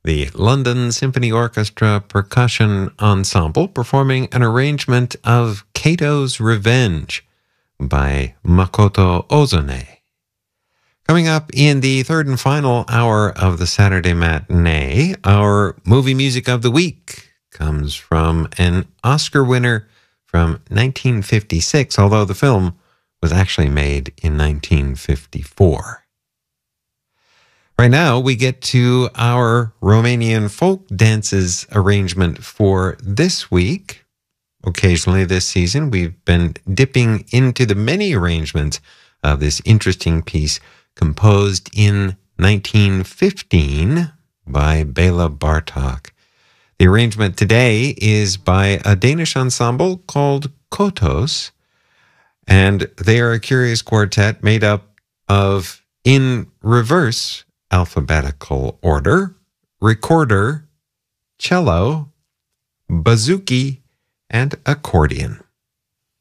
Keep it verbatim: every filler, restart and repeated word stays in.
the London Symphony Orchestra Percussion Ensemble performing an arrangement of Kato's Revenge by Makoto Ozone. Coming up in the third and final hour of the Saturday matinee, our movie music of the week comes from an Oscar winner from nineteen fifty-six, although the film was actually made in nineteen fifty-four. Right now, we get to our Romanian folk dances arrangement for this week. Occasionally this season, we've been dipping into the many arrangements of this interesting piece composed in nineteen fifteen by Bela Bartok. The arrangement today is by a Danish ensemble called Kotos, and they are a curious quartet made up of, in reverse alphabetical order, recorder, cello, bouzouki, and accordion.